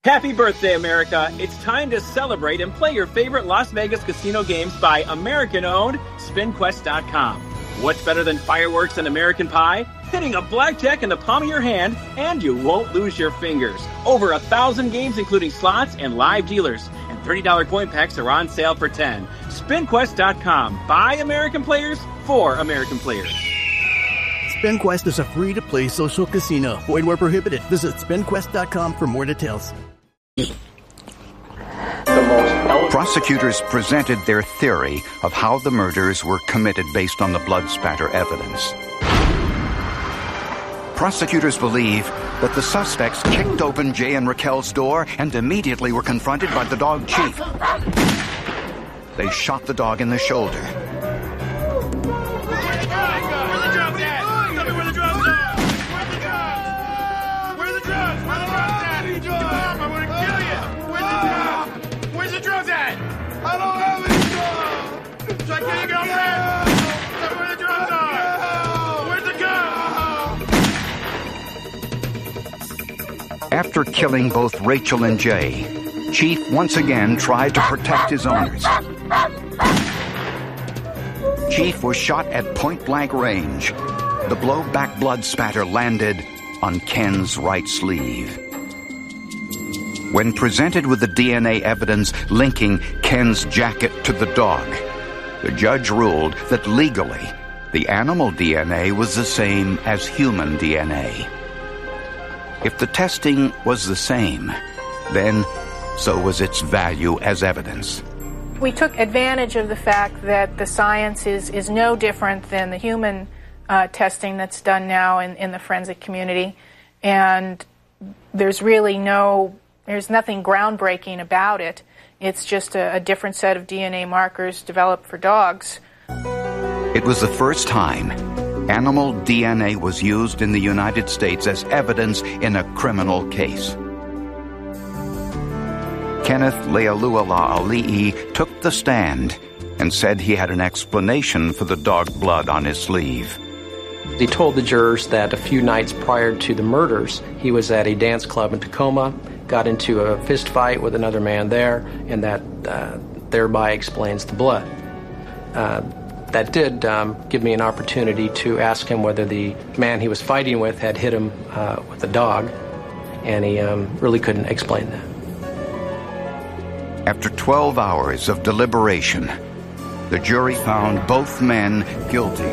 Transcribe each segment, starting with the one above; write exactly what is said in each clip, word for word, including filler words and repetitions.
Happy birthday, America. It's time to celebrate and play your favorite Las Vegas casino games by American-owned Spin Quest dot com. What's better than fireworks and American Pie? Hitting a blackjack in the palm of your hand, and you won't lose your fingers. Over a thousand games, including slots and live dealers. And thirty dollars coin packs are on sale for ten dollars. Spin Quest dot com. By American players, for American players. SpinQuest is a free-to-play social casino. Void where prohibited. Visit Spin Quest dot com for more details. Prosecutors presented their theory of how the murders were committed based on the blood spatter evidence. Prosecutors believe that the suspects kicked open Jay and Raquel's door and immediately were confronted by the dog Chief. They shot the dog in the shoulder. After killing both Rachel and Jay, Chief once again tried to protect his owners. Chief was shot at point-blank range. The blowback blood spatter landed on Ken's right sleeve. When presented with the D N A evidence linking Ken's jacket to the dog, the judge ruled that legally, the animal D N A was the same as human D N A. If the testing was the same, then so was its value as evidence. We took advantage of the fact that the science is, is no different than the human uh, testing that's done now in, in the forensic community, and there's really no, there's nothing groundbreaking about it. It's just a, a different set of D N A markers developed for dogs. It was the first time animal D N A was used in the United States as evidence in a criminal case. Kenneth Lealuala-Ali'i took the stand and said he had an explanation for the dog blood on his sleeve. He told the jurors that a few nights prior to the murders, he was at a dance club in Tacoma, got into a fist fight with another man there, and that uh, thereby explains the blood. Uh, that did um, give me an opportunity to ask him whether the man he was fighting with had hit him uh, with a dog, and he um, really couldn't explain that. After twelve hours of deliberation, the jury found both men guilty.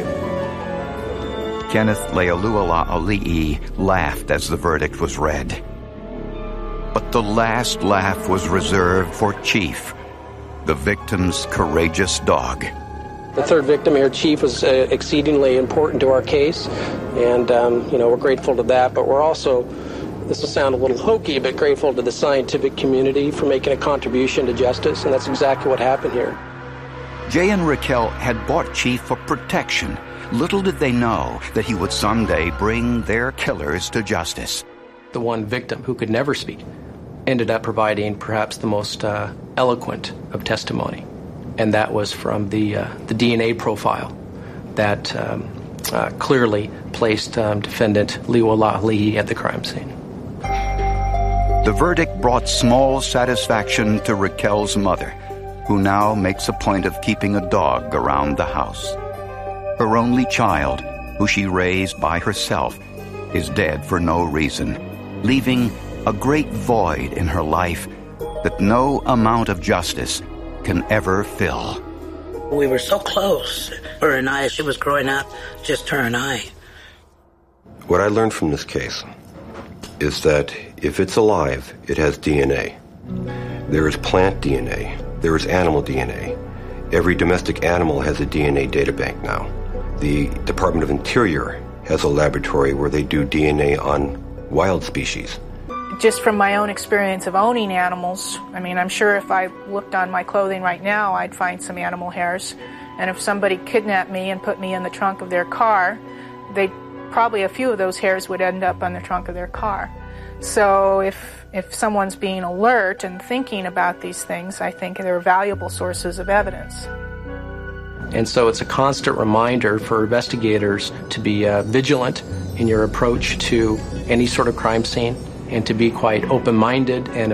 Kenneth Lealuala-Ali'i laughed as the verdict was read. But the last laugh was reserved for Chief, the victim's courageous dog. The third victim here, Chief, was uh, exceedingly important to our case, and um, you know, we're grateful to that, but we're also, this will sound a little hokey, but grateful to the scientific community for making a contribution to justice, and that's exactly what happened here. Jay and Raquel had bought Chief for protection. Little did they know that he would someday bring their killers to justice. The one victim who could never speak ended up providing perhaps the most uh, eloquent of testimony, and that was from the uh, the D N A profile that um, uh, clearly placed um, defendant Lealuala-Ali'i at the crime scene. The verdict brought small satisfaction to Raquel's mother, who now makes a point of keeping a dog around the house. Her only child, who she raised by herself, is dead for no reason, leaving a great void in her life that no amount of justice can ever fill. We were so close. Her and I, as she was growing up, just her and I. What I learned from this case is that if it's alive, it has D N A. There is plant D N A. There is animal D N A. Every domestic animal has a D N A databank now. The Department of Interior has a laboratory where they do D N A on wild species. Just from my own experience of owning animals, I mean, I'm sure if I looked on my clothing right now, I'd find some animal hairs. And if somebody kidnapped me and put me in the trunk of their car, they'd probably a few of those hairs would end up on the trunk of their car. So if if someone's being alert and thinking about these things, I think they're valuable sources of evidence. And so it's a constant reminder for investigators to be uh, vigilant in your approach to any sort of crime scene and to be quite open-minded and